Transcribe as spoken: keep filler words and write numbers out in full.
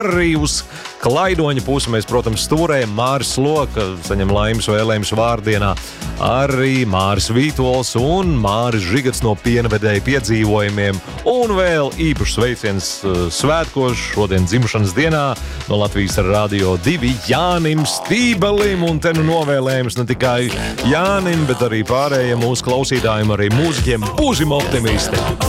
Arī uz Klaidoņa pusi mēs, protams, stūrējam Māris Loka, saņem laimes vēlējums vārdienā. Arī Māris Vītols un Māris Žigats no pienvedēju piedzīvojumiem. Un vēl īpašs sveiciens svētkos šodien dzimšanas dienā no Latvijas Radio divi Jānim Stībelim. Un te nu novēlējums ne tikai Jānim, bet arī pārējiem mūsu klausītājiem, arī mūziķiem. Būsim optimisti!